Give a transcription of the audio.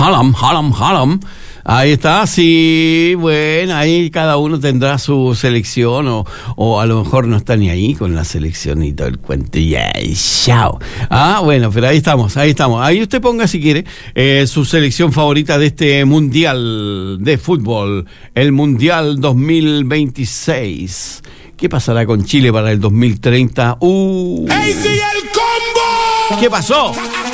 Haaland. Ahí está, sí, bueno, ahí cada uno tendrá su selección o a lo mejor no está ni ahí con la selección y todo el cuento y chao. Bueno, pero ahí estamos. Ahí usted ponga si quiere su selección favorita de este Mundial de Fútbol, el Mundial 2026. ¿Qué pasará con Chile para el 2030? ¡Ey, sí, el combo! ¿Qué pasó?